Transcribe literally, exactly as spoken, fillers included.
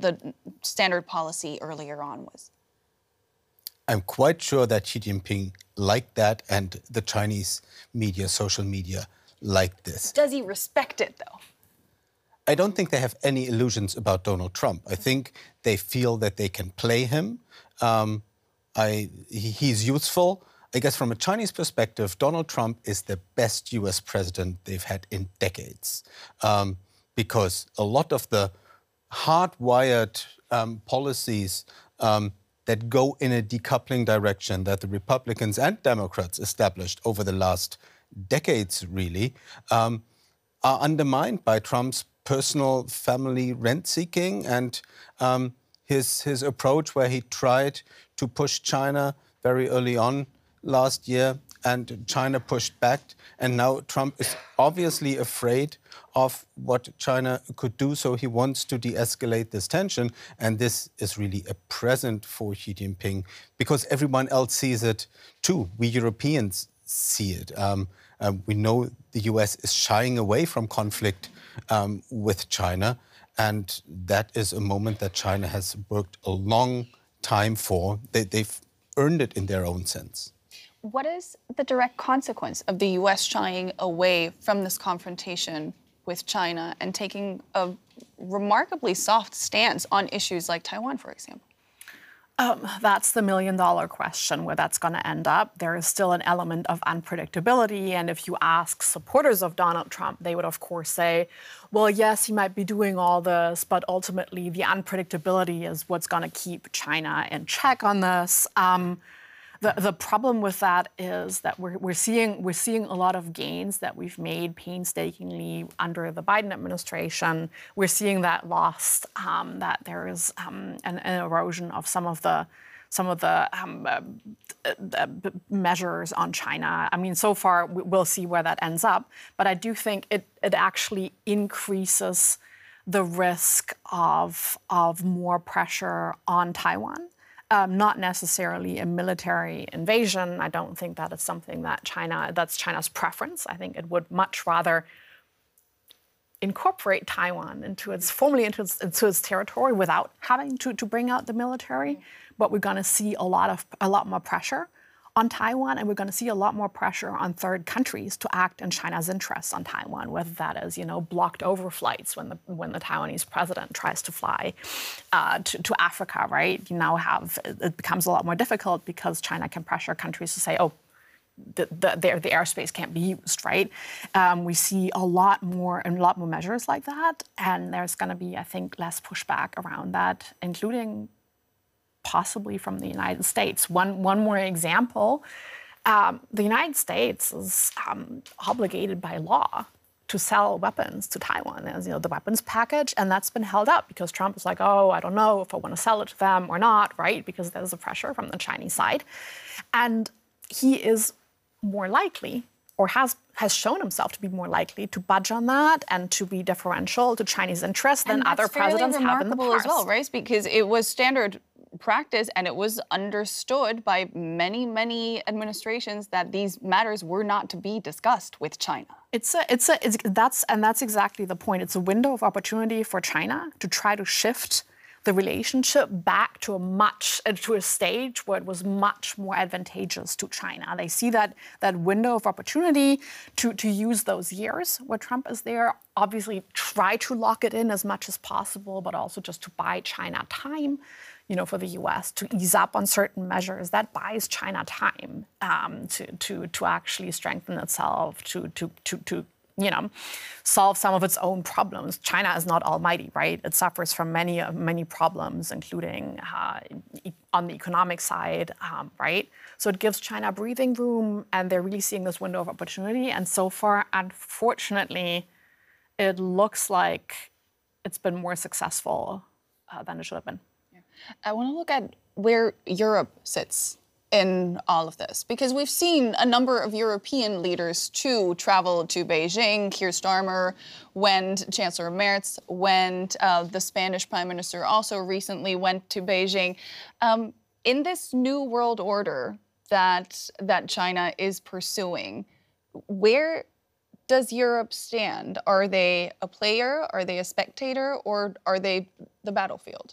the standard policy earlier on was? I'm quite sure that Xi Jinping liked that, and the Chinese media, social media, liked this. Does he respect it, though? I don't think they have any illusions about Donald Trump. I think they feel that they can play him. Um, I, he, he's useful. I guess from a Chinese perspective, Donald Trump is the best U S president they've had in decades. Um, because a lot of the hardwired um, policies um, that go in a decoupling direction that the Republicans and Democrats established over the last decades, really, um, are undermined by Trump's personal family rent-seeking and um, his, his approach where he tried to push China very early on last year, and China pushed back. And now Trump is obviously afraid of what China could do, so he wants to de-escalate this tension. And this is really a present for Xi Jinping because everyone else sees it too. We Europeans see it. Um, um, we know the U S is shying away from conflict um, with China, and that is a moment that China has worked a long time for. They, they've earned it in their own sense. What is the direct consequence of the U S shying away from this confrontation with China and taking a remarkably soft stance on issues like Taiwan, for example? Um, that's the million-dollar question, where that's going to end up. There is still an element of unpredictability, and if you ask supporters of Donald Trump, they would, of course, say, well, yes, he might be doing all this, but ultimately the unpredictability is what's going to keep China in check on this. Um, The, the problem with that is that we're, we're, seeing, we're seeing a lot of gains that we've made painstakingly under the Biden administration. We're seeing that lost, um, that there is um, an, an erosion of some of the, some of the um, uh, uh, measures on China. I mean, so far, we'll see where that ends up. But I do think it, it actually increases the risk of, of more pressure on Taiwan. Um, not necessarily a military invasion. I don't think that is something that China, that's China's preference. I think it would much rather incorporate Taiwan into its, formally into its, into its territory without having to, to bring out the military. But we're going to see a lot of, a lot more pressure on Taiwan, and we're going to see a lot more pressure on third countries to act in China's interests on Taiwan, whether that is, you know, blocked overflights when the when the Taiwanese president tries to fly uh, to, to Africa, right? You now have, it becomes a lot more difficult because China can pressure countries to say, oh, the, the, the, the airspace can't be used, right? Um, we see a lot more and a lot more measures like that, and there's going to be, I think, less pushback around that, including possibly from the United States. One, one more example, um, the United States is um, obligated by law to sell weapons to Taiwan. There's, you know, the weapons package, and that's been held up because Trump is like, oh, I don't know if I want to sell it to them or not, right? Because there's a pressure from the Chinese side. And he is more likely, or has has shown himself to be more likely to budge on that and to be differential to Chinese interests than other presidents have in the past. As well, right? Because it was standard practice, and it was understood by many, many administrations that these matters were not to be discussed with China. It's a, it's a, it's, that's, and that's exactly the point. It's a window of opportunity for China to try to shift the relationship back to a much, to a stage where it was much more advantageous to China. They see that, that window of opportunity to, to use those years where Trump is there, obviously try to lock it in as much as possible, but also just to buy China time, you know, for the U S to ease up on certain measures. That buys China time um, to, to, to actually strengthen itself, to, to, to, to you know, solve some of its own problems. China is not almighty, right? It suffers from many, many problems, including uh, e on the economic side, um, right? So it gives China breathing room, and they're really seeing this window of opportunity. And so far, unfortunately, it looks like it's been more successful uh, than it should have been. Yeah. I want to look at where Europe sits in all of this, because we've seen a number of European leaders too travel to Beijing. Keir Starmer went, Chancellor Merz went, uh, the Spanish Prime Minister also recently went to Beijing. Um, in this new world order that that China is pursuing, where does Europe stand? Are they a player? Are they a spectator? Or are they the battlefield?